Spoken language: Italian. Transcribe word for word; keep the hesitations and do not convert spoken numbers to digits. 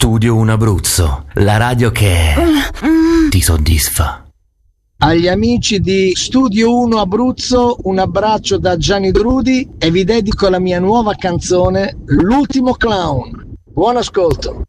Studio uno Abruzzo, la radio che ti soddisfa. Agli amici di Studio uno Abruzzo un abbraccio da Gianni Drudi e vi dedico la mia nuova canzone L'ultimo clown. Buon ascolto.